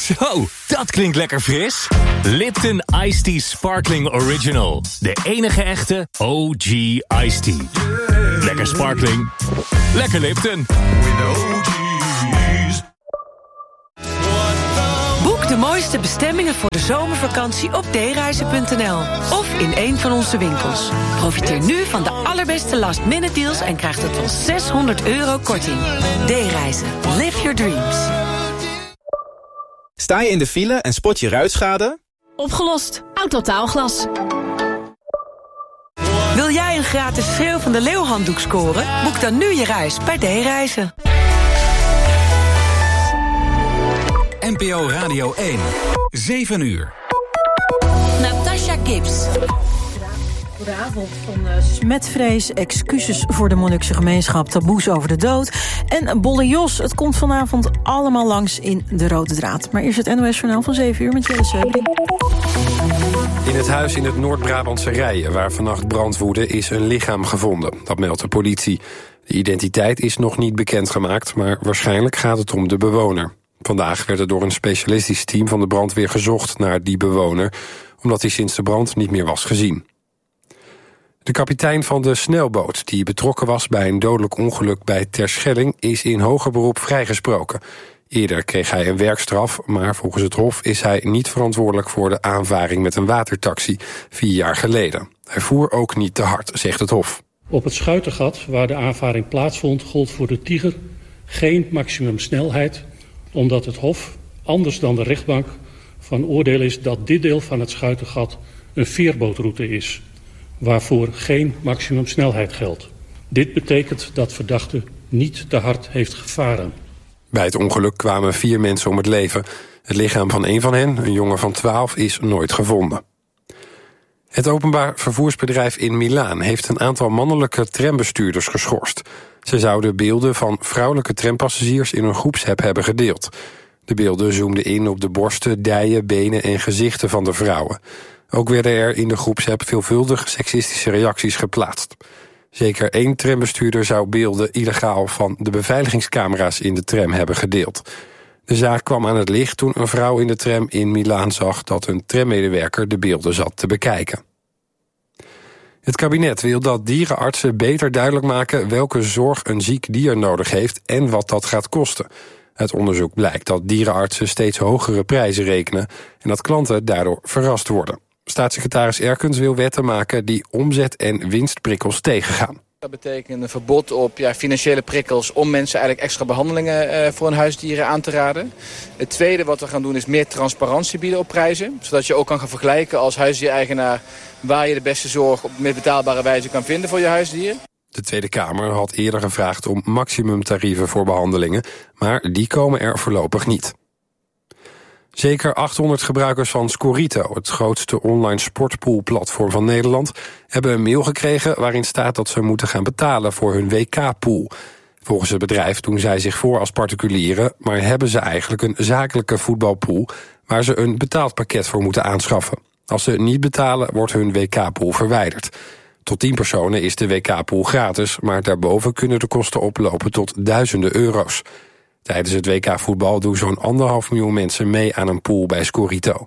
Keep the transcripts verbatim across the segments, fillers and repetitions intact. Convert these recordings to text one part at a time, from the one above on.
Zo, dat klinkt lekker fris. Lipton Iced Tea Sparkling Original. De enige echte O G Iced Tea. Lekker sparkling. Lekker Lipton. Boek de mooiste bestemmingen voor de zomervakantie op d reizen punt n l. Of in een van onze winkels. Profiteer nu van de allerbeste last-minute deals en krijg tot wel zeshonderd euro korting. D-reizen. Live your dreams. Sta je in de file en spot je ruitschade? Opgelost. Autotaalglas. Wil jij een gratis Schreeuw van de Leeuw handdoek scoren? Boek dan nu je reis bij D-reizen. N P O Radio één. zeven uur. Natasha Gibbs. Goedenavond. Van uh, smetvrees, excuses voor de Molukse gemeenschap, taboes over de dood en Bolle Jos. Het komt vanavond allemaal langs in de Rode Draad. Maar eerst het N O S-journaal van zeven uur met Jelle Seubring. In het huis in het Noord-Brabantse Rijen, waar vannacht brand woedde, is een lichaam gevonden. Dat meldt de politie. De identiteit is nog niet bekendgemaakt, maar waarschijnlijk gaat het om de bewoner. Vandaag werd er door een specialistisch team van de brandweer gezocht naar die bewoner, omdat hij sinds de brand niet meer was gezien. De kapitein van de snelboot, die betrokken was bij een dodelijk ongeluk bij Terschelling, is in hoger beroep vrijgesproken. Eerder kreeg hij een werkstraf, maar volgens het Hof is hij niet verantwoordelijk voor de aanvaring met een watertaxi vier jaar geleden. Hij voer ook niet te hard, zegt het Hof. Op het Schuitergat, waar de aanvaring plaatsvond, gold voor de Tiger geen maximumsnelheid, omdat het Hof, anders dan de rechtbank, van oordeel is dat dit deel van het Schuitergat een veerbootroute is, waarvoor geen maximumsnelheid geldt. Dit betekent dat verdachte niet te hard heeft gevaren. Bij het ongeluk kwamen vier mensen om het leven. Het lichaam van een van hen, een jongen van twaalf, is nooit gevonden. Het openbaar vervoersbedrijf in Milaan heeft een aantal mannelijke trambestuurders geschorst. Ze zouden beelden van vrouwelijke trampassagiers in een groepsapp hebben gedeeld. De beelden zoomden in op de borsten, dijen, benen en gezichten van de vrouwen. Ook werden er in de groepsapp veelvuldig seksistische reacties geplaatst. Zeker één trambestuurder zou beelden illegaal van de beveiligingscamera's in de tram hebben gedeeld. De zaak kwam aan het licht toen een vrouw in de tram in Milaan zag dat een trammedewerker de beelden zat te bekijken. Het kabinet wil dat dierenartsen beter duidelijk maken welke zorg een ziek dier nodig heeft en wat dat gaat kosten. Uit onderzoek blijkt dat dierenartsen steeds hogere prijzen rekenen en dat klanten daardoor verrast worden. Staatssecretaris Erkens wil wetten maken die omzet- en winstprikkels tegengaan. Dat betekent een verbod op ja, financiële prikkels om mensen eigenlijk extra behandelingen uh, voor hun huisdieren aan te raden. Het tweede wat we gaan doen is meer transparantie bieden op prijzen. Zodat je ook kan gaan vergelijken als huisdiereigenaar waar je de beste zorg op meer betaalbare wijze kan vinden voor je huisdier. De Tweede Kamer had eerder gevraagd om maximumtarieven voor behandelingen, maar die komen er voorlopig niet. Zeker achthonderd gebruikers van Scorito, het grootste online sportpoolplatform van Nederland, hebben een mail gekregen waarin staat dat ze moeten gaan betalen voor hun W K-pool. Volgens het bedrijf doen zij zich voor als particulieren, maar hebben ze eigenlijk een zakelijke voetbalpool waar ze een betaald pakket voor moeten aanschaffen. Als ze niet betalen, wordt hun W K-pool verwijderd. Tot tien personen is de W K-pool gratis, maar daarboven kunnen de kosten oplopen tot duizenden euro's. Tijdens het W K-voetbal doen zo'n anderhalf miljoen mensen mee aan een pool bij Scorito.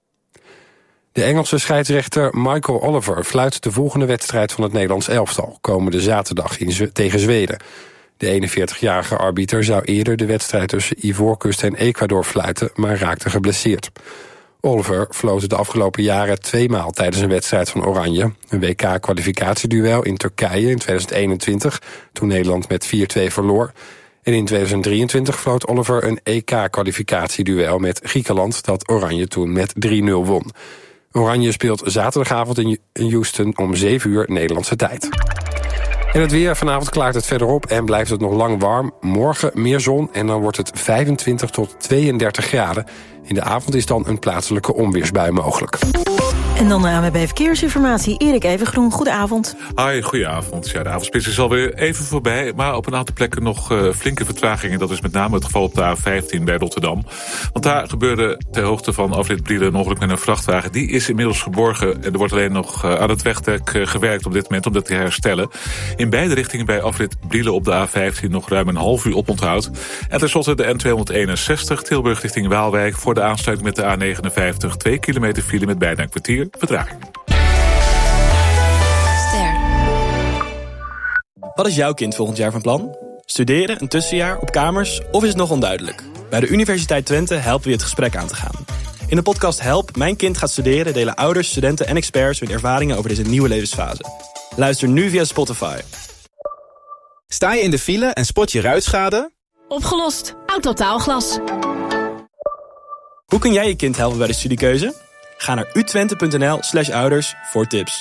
De Engelse scheidsrechter Michael Oliver fluit de volgende wedstrijd van het Nederlands elftal, komende zaterdag in Z- tegen Zweden. De eenenveertigjarige arbiter zou eerder de wedstrijd tussen Ivoorkust en Ecuador fluiten, maar raakte geblesseerd. Oliver floot de afgelopen jaren tweemaal tijdens een wedstrijd van Oranje. Een W K-kwalificatieduel in Turkije in tweeduizend eenentwintig, toen Nederland met vier twee verloor. En in tweeduizend drieëntwintig floot Oliver een E K-kwalificatieduel met Griekenland, dat Oranje toen met drie nul won. Oranje speelt zaterdagavond in Houston om zeven uur Nederlandse tijd. En het weer, vanavond klaart het verder op en blijft het nog lang warm. Morgen meer zon en dan wordt het vijfentwintig tot tweeëndertig graden. In de avond is dan een plaatselijke onweersbui mogelijk. En dan de A N W B Verkeersinformatie. Erik Evengroen, goedenavond. Hoi, goedenavond. Ja, de avondspits is alweer even voorbij, maar op een aantal plekken nog uh, flinke vertragingen. Dat is met name het geval op de A vijftien bij Rotterdam. Want daar gebeurde ter hoogte van afrit Brielen een ongeluk met een vrachtwagen. Die is inmiddels geborgen. Er wordt alleen nog uh, aan het wegdek uh, gewerkt op dit moment om dat te herstellen. In beide richtingen bij afrit Brielen op de A vijftien nog ruim een half uur oponthoud. En tenslotte de N tweehonderdeenenzestig Tilburg richting Waalwijk voor de aansluiting met de A negenenvijftig. Twee kilometer file met bijna een kwartier vertraging. Ster. Wat is jouw kind volgend jaar van plan? Studeren, een tussenjaar, op kamers of is het nog onduidelijk? Bij de Universiteit Twente helpen we je het gesprek aan te gaan. In de podcast Help, mijn kind gaat studeren delen ouders, studenten en experts hun ervaringen over deze nieuwe levensfase. Luister nu via Spotify. Sta je in de file en spot je ruitschade? Opgelost. Autotaalglas. Hoe kun jij je kind helpen bij de studiekeuze? Ga naar utwente.nl slash ouders voor tips.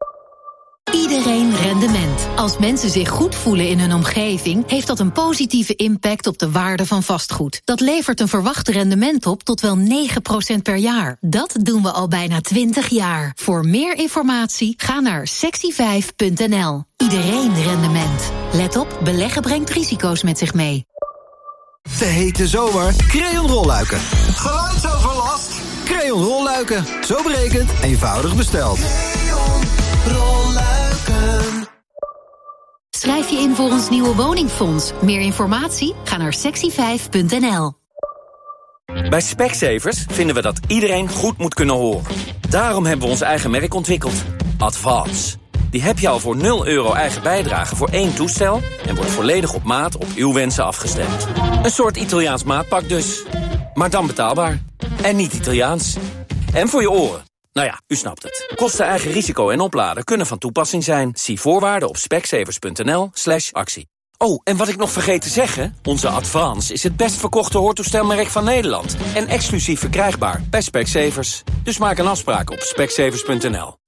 Iedereen rendement. Als mensen zich goed voelen in hun omgeving, heeft dat een positieve impact op de waarde van vastgoed. Dat levert een verwacht rendement op tot wel negen procent per jaar. Dat doen we al bijna twintig jaar. Voor meer informatie ga naar sexy vijf punt n l. Iedereen rendement. Let op, beleggen brengt risico's met zich mee. De hete zomer, Creon rolluiken. Geluidsoverlast? Creon rolluiken. Zo berekend, eenvoudig besteld. Creon rolluiken. Schrijf je in voor ons nieuwe woningfonds. Meer informatie? Ga naar sexy vijf punt n l. Bij Specsavers vinden we dat iedereen goed moet kunnen horen. Daarom hebben we ons eigen merk ontwikkeld. Advance. Die heb je al voor nul euro eigen bijdrage voor één toestel en wordt volledig op maat op uw wensen afgestemd. Een soort Italiaans maatpak dus. Maar dan betaalbaar. En niet Italiaans. En voor je oren. Nou ja, u snapt het. Kosten, eigen risico en opladen kunnen van toepassing zijn. Zie voorwaarden op specsavers.nl slash actie. Oh, en wat ik nog vergeet te zeggen, onze Advance is het best verkochte hoortoestelmerk van Nederland. En exclusief verkrijgbaar bij Specsavers. Dus maak een afspraak op specsavers punt n l.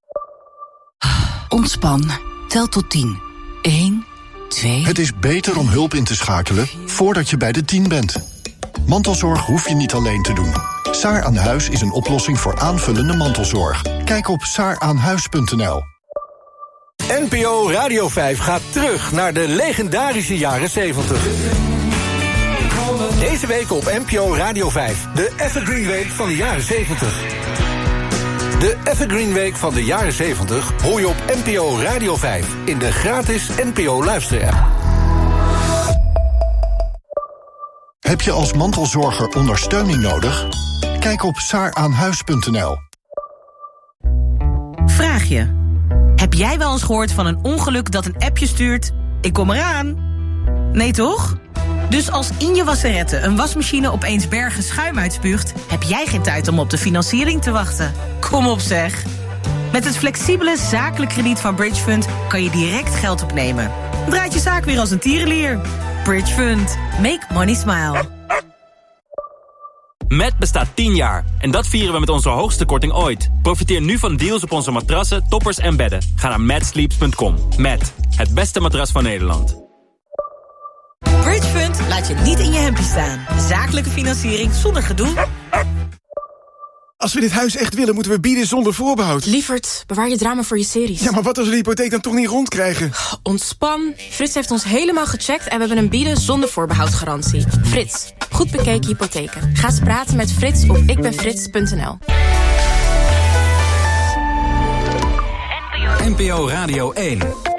Ontspan. Tel tot tien. één, twee... Het is beter om hulp in te schakelen voordat je bij de tien bent. Mantelzorg hoef je niet alleen te doen. Saar aan Huis is een oplossing voor aanvullende mantelzorg. Kijk op saar aan huis punt n l. N P O Radio vijf gaat terug naar de legendarische jaren zeventig. Deze week op N P O Radio vijf, de Evergreen Week van de jaren zeventig. De Evergreen Week van de jaren zeventig hoor je op N P O Radio vijf in de gratis N P O luisterapp. Heb je als mantelzorger ondersteuning nodig? Kijk op saar aan huis punt n l. Vraag je. Heb jij wel eens gehoord van een ongeluk dat een appje stuurt? Ik kom eraan. Nee toch? Dus als in je wasserette een wasmachine opeens bergen schuim uitspuugt, heb jij geen tijd om op de financiering te wachten. Kom op zeg. Met het flexibele zakelijk krediet van Bridgefund kan je direct geld opnemen. Draait je zaak weer als een tierenlier. Bridgefund. Make money smile. Met bestaat tien jaar en dat vieren we met onze hoogste korting ooit. Profiteer nu van deals op onze matrassen, toppers en bedden. Ga naar mad sleeps punt com. Met het beste matras van Nederland. Bridgefund laat je niet in je hempie staan. Zakelijke financiering zonder gedoe. Als we dit huis echt willen, moeten we bieden zonder voorbehoud. Lievert, bewaar je drama voor je series. Ja, maar wat als we de hypotheek dan toch niet rondkrijgen? Ontspan. Frits heeft ons helemaal gecheckt en we hebben een bieden zonder voorbehoudgarantie. Frits, goed bekeken hypotheken. Ga eens praten met Frits op ikbenfrits punt n l. N P O Radio één.